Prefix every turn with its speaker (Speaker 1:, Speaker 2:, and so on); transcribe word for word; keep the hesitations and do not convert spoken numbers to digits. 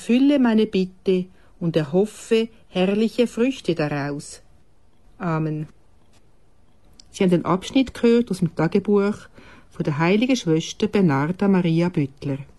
Speaker 1: erfülle meine Bitte und erhoffe herrliche Früchte daraus. Amen. Sie haben den Abschnitt gehört aus dem Tagebuch von der heiligen Schwester Bernarda Maria Büttler.